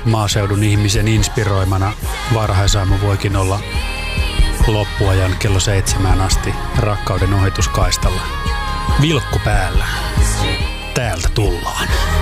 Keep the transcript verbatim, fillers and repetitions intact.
maaseudun ihmisen inspiroimana varhaisaamu voikin olla loppuajan kello seitsemään asti rakkauden ohituskaistalla. Vilkku päällä. Täältä tullaan.